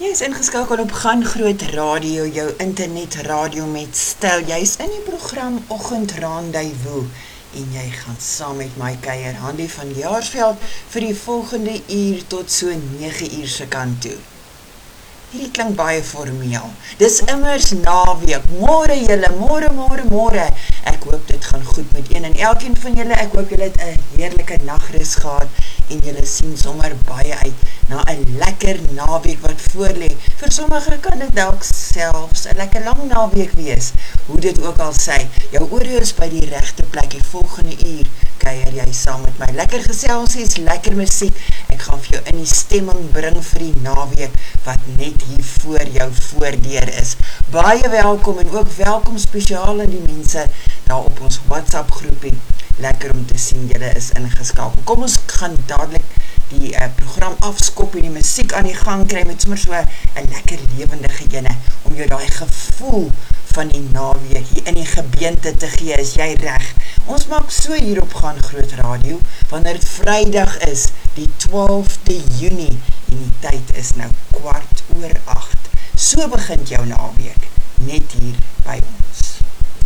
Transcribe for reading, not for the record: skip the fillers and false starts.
Jy is ingeskakel op Gaan Groot Radio, jou internetradio met Stel. Jy is in die program Oggend Rendezvous en jy gaan saam met my kuier Handy van Jaarsveld vir die volgende uur tot so 9 uur se kant toe. Hierdie klink baie formeel. Dis immers naweek. Môre julle, môre. Ek hoop dit gaan goed met een en elkeen van julle. Ek hoop julle het 'n heerlike nagrus gehad en julle sien sommer baie uit na 'n lekker naweek wat voorlê. Vir sommige kan dit dalk selfs 'n lekker lang naweek wees. Hoe dit ook al sê, jou ore is by die regte plek. Die volgende uur kuier jy saam met my. Lekker geselsies, lekker musiek. Ek gaan vir jou in die stemming bring vir die naweek wat net hier voor jou voordeur is. Baie welkom en ook welkom spesiaal aan die mense daar op ons WhatsApp groepie. Lekker om te sien julle is ingeskakel. Kom ons gaan dadelik die program afskop en die musiek aan die gang kry met sommer so 'n lekker lewendige ene om jou daai gevoel van die naweek hier in die gebeente te gee. Is jy reg? Ons maak so hier op Gaan Groot Radio wanneer dit Vrydag is, die 12de Junie en die tyd is nou 7:15. So begin jou naweek net hier by ons.